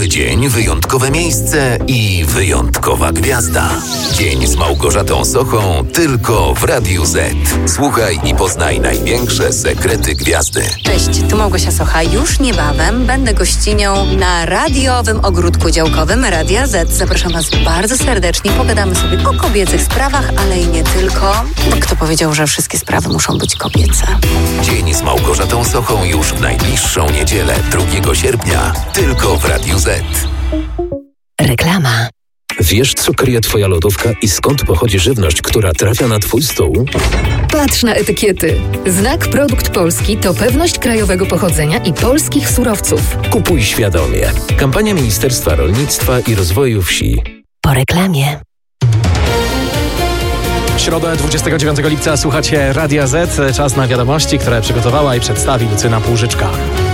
Wyjątkowy dzień, wyjątkowe miejsce i wyjątkowa gwiazda. Dzień z Małgorzatą Sochą tylko w Radiu Z. Słuchaj i poznaj największe sekrety gwiazdy. Cześć, tu Małgosia Socha. Już niebawem będę gościnią na radiowym ogródku działkowym Radia Z. Zapraszam Was bardzo serdecznie. Pogadamy sobie o kobiecych sprawach, ale i nie tylko. Bo kto powiedział, że wszystkie sprawy muszą być kobiece? Dzień z Małgorzatą Sochą już w najbliższą niedzielę, 2 sierpnia, tylko w Radiu Z. Reklama. Wiesz, co kryje Twoja lodówka i skąd pochodzi żywność, która trafia na Twój stół? Patrz na etykiety. Znak Produkt Polski to pewność krajowego pochodzenia i polskich surowców. Kupuj świadomie. Kampania Ministerstwa Rolnictwa i Rozwoju Wsi. Po reklamie. W środę 29 lipca słuchacie Radia Z. Czas na wiadomości, które przygotowała i przedstawi Lucyna Półżyczka.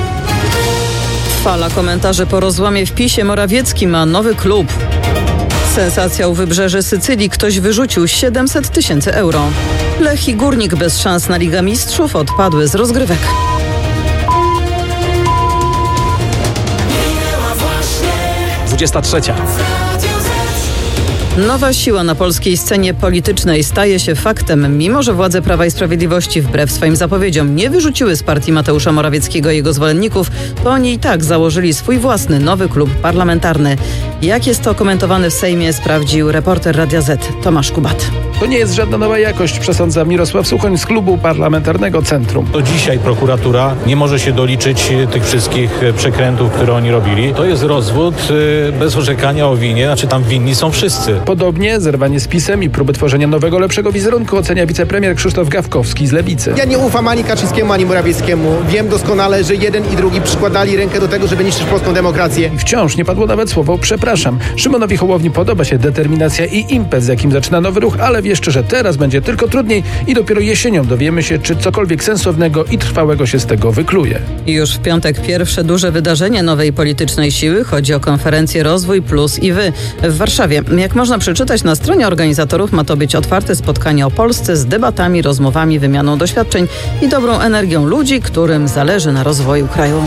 Fala komentarzy po rozłamie w PiS-ie. Morawiecki ma nowy klub. Sensacja u wybrzeży Sycylii. Ktoś wyrzucił 700 000 euro. Lech i Górnik bez szans na Ligę Mistrzów odpadły z rozgrywek. Dwudziesta trzecia. Nowa siła na polskiej scenie politycznej staje się faktem, mimo że władze Prawa i Sprawiedliwości wbrew swoim zapowiedziom nie wyrzuciły z partii Mateusza Morawieckiego i jego zwolenników, to oni i tak założyli swój własny nowy klub parlamentarny. Jak jest to komentowane w Sejmie, sprawdził reporter Radia Z Tomasz Kubat. To nie jest żadna nowa jakość, przesądza Mirosław Suchoń z klubu parlamentarnego Centrum. To dzisiaj prokuratura nie może się doliczyć tych wszystkich przekrętów, które oni robili. To jest rozwód bez orzekania o winie, znaczy tam winni są wszyscy. Podobnie zerwanie z PiS-em i próby tworzenia nowego, lepszego wizerunku ocenia wicepremier Krzysztof Gawkowski z Lewicy. Ja nie ufam ani Kaczyńskiemu, ani Morawieckiemu. Wiem doskonale, że jeden i drugi przykładali rękę do tego, żeby niszczyć polską demokrację. I wciąż nie padło nawet słowo przepraszam. Szymonowi Hołowni podoba się determinacja i impet, z jakim zaczyna nowy ruch, ale wie jeszcze, że teraz będzie tylko trudniej i dopiero jesienią dowiemy się, czy cokolwiek sensownego i trwałego się z tego wykluje. Już w piątek pierwsze duże wydarzenie nowej politycznej siły. Chodzi o konferencję Rozwój Plus i Wy w Warszawie. Jak można przeczytać na stronie organizatorów, ma to być otwarte spotkanie o Polsce z debatami, rozmowami, wymianą doświadczeń i dobrą energią ludzi, którym zależy na rozwoju kraju.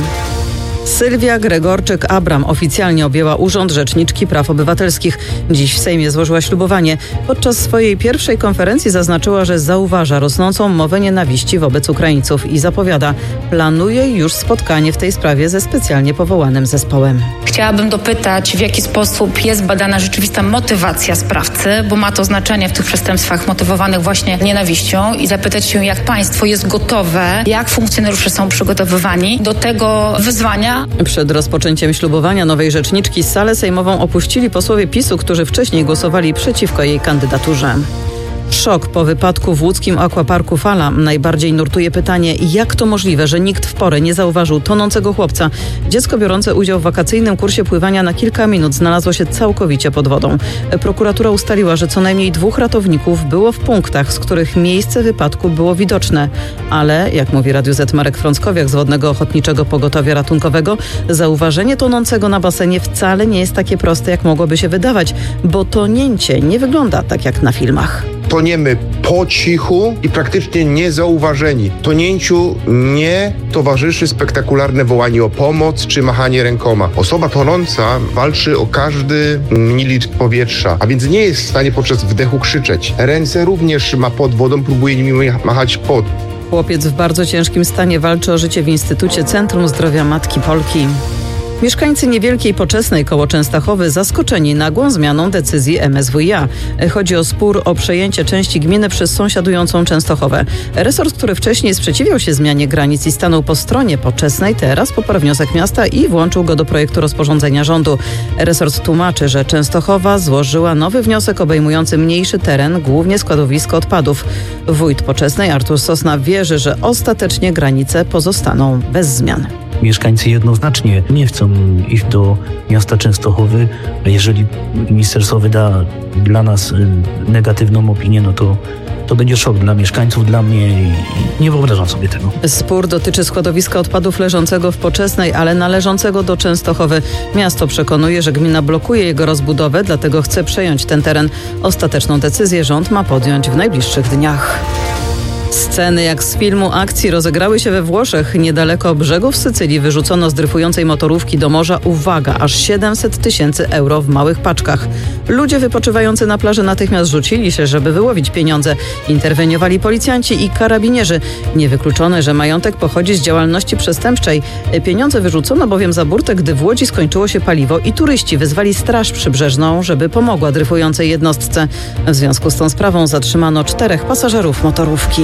Sylwia Gregorczyk-Abram oficjalnie objęła Urząd Rzeczniczki Praw Obywatelskich. Dziś w Sejmie złożyła ślubowanie. Podczas swojej pierwszej konferencji zaznaczyła, że zauważa rosnącą mowę nienawiści wobec Ukraińców i zapowiada, planuje już spotkanie w tej sprawie ze specjalnie powołanym zespołem. Chciałabym dopytać, w jaki sposób jest badana rzeczywista motywacja sprawcy, bo ma to znaczenie w tych przestępstwach motywowanych właśnie nienawiścią, i zapytać się, jak państwo jest gotowe, jak funkcjonariusze są przygotowywani do tego wyzwania. Przed rozpoczęciem ślubowania nowej rzeczniczki salę sejmową opuścili posłowie PiS-u, którzy wcześniej głosowali przeciwko jej kandydaturze. Szok po wypadku w łódzkim aquaparku Fala. Najbardziej nurtuje pytanie, jak to możliwe, że nikt w porę nie zauważył tonącego chłopca. Dziecko biorące udział w wakacyjnym kursie pływania na kilka minut znalazło się całkowicie pod wodą. Prokuratura ustaliła, że co najmniej 2 ratowników było w punktach, z których miejsce wypadku było widoczne. Ale, jak mówi Radiu Z Marek Frąckowiak z Wodnego Ochotniczego Pogotowia Ratunkowego, zauważenie tonącego na basenie wcale nie jest takie proste, jak mogłoby się wydawać, bo tonięcie nie wygląda tak jak na filmach. Toniemy po cichu i praktycznie niezauważeni. Tonięciu nie towarzyszy spektakularne wołanie o pomoc czy machanie rękoma. Osoba tonąca walczy o każdy mililitr powietrza, a więc nie jest w stanie podczas wdechu krzyczeć. Ręce również ma pod wodą, próbuje nimi machać pod. Chłopiec w bardzo ciężkim stanie walczy o życie w Instytucie Centrum Zdrowia Matki Polki. Mieszkańcy Niewielkiej Poczesnej koło Częstochowy zaskoczeni nagłą zmianą decyzji MSWiA. Chodzi o spór o przejęcie części gminy przez sąsiadującą Częstochowę. Resort, który wcześniej sprzeciwiał się zmianie granic i stanął po stronie Poczesnej, teraz poparł wniosek miasta i włączył go do projektu rozporządzenia rządu. Resort tłumaczy, że Częstochowa złożyła nowy wniosek obejmujący mniejszy teren, głównie składowisko odpadów. Wójt Poczesnej Artur Sosna wierzy, że ostatecznie granice pozostaną bez zmian. Mieszkańcy jednoznacznie nie chcą iść do miasta Częstochowy. Jeżeli ministerstwo wyda dla nas negatywną opinię, no to będzie szok dla mieszkańców, dla mnie i nie wyobrażam sobie tego. Spór dotyczy składowiska odpadów leżącego w Poczesnej, ale należącego do Częstochowy. Miasto przekonuje, że gmina blokuje jego rozbudowę, dlatego chce przejąć ten teren. Ostateczną decyzję rząd ma podjąć w najbliższych dniach. Sceny jak z filmu akcji rozegrały się we Włoszech. Niedaleko brzegów Sycylii wyrzucono z dryfującej motorówki do morza, uwaga, aż 700 000 euro w małych paczkach. Ludzie wypoczywający na plaży natychmiast rzucili się, żeby wyłowić pieniądze. Interweniowali policjanci i karabinierzy. Niewykluczone, że majątek pochodzi z działalności przestępczej. Pieniądze wyrzucono bowiem za burtę, gdy w Łodzi skończyło się paliwo i turyści wezwali Straż Przybrzeżną, żeby pomogła dryfującej jednostce. W związku z tą sprawą zatrzymano 4 pasażerów motorówki.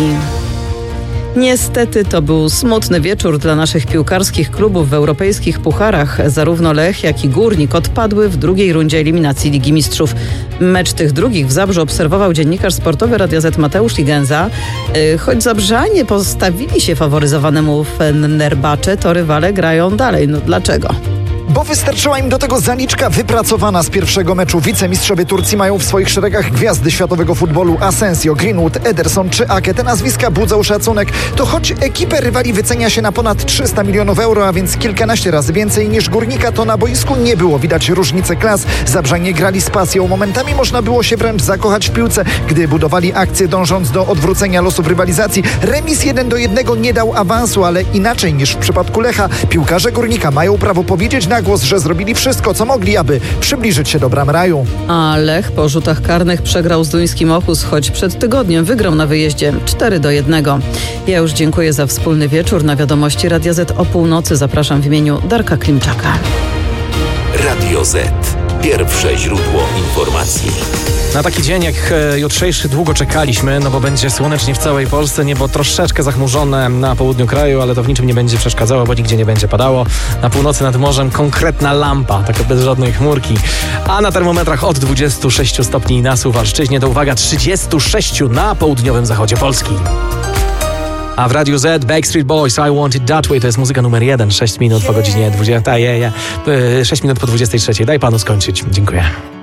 Niestety to był smutny wieczór dla naszych piłkarskich klubów w europejskich pucharach. Zarówno Lech, jak i Górnik odpadły w drugiej rundzie eliminacji Ligi Mistrzów. Mecz tych drugich w Zabrzu obserwował dziennikarz sportowy Radia Z Mateusz Ligenza. Choć Zabrzanie postawili się faworyzowanemu Fenerbahce, to rywale grają dalej. No dlaczego? Bo wystarczyła im do tego zaliczka wypracowana z pierwszego meczu. Wicemistrzowie Turcji mają w swoich szeregach gwiazdy światowego futbolu: Asensio, Greenwood, Ederson czy Ake. Te nazwiska budzą szacunek. To choć ekipę rywali wycenia się na ponad 300 milionów euro, a więc kilkanaście razy więcej niż Górnika, to na boisku nie było widać różnicy klas. Zabrzanie grali z pasją. Momentami można było się wręcz zakochać w piłce, gdy budowali akcję, dążąc do odwrócenia losów rywalizacji. Remis 1-1 nie dał awansu, ale inaczej niż w przypadku Lecha. Piłkarze Górnika mają prawo powiedzieć na głos, że zrobili wszystko, co mogli, aby przybliżyć się do bram raju. A Lech po rzutach karnych przegrał z duńskim Ochus, choć przed tygodniem wygrał na wyjeździe 4-1. Ja już dziękuję za wspólny wieczór. Na wiadomości Radia Z o północy zapraszam w imieniu Darka Klimczaka. Radio Z. Pierwsze źródło informacji. Na taki dzień jak jutrzejszy długo czekaliśmy, no bo będzie słonecznie w całej Polsce, niebo troszeczkę zachmurzone na południu kraju, ale to w niczym nie będzie przeszkadzało, bo nigdzie nie będzie padało. Na północy nad morzem konkretna lampa, taka bez żadnej chmurki. A na termometrach od 26 stopni na Suwalszczyźnie do, uwaga, 36 na południowym zachodzie Polski. A w Radiu Z Backstreet Boys, I Want It That Way, to jest muzyka numer 1, 6 minut po godzinie 20. 6 minut po 23. Daj panu skończyć. Dziękuję.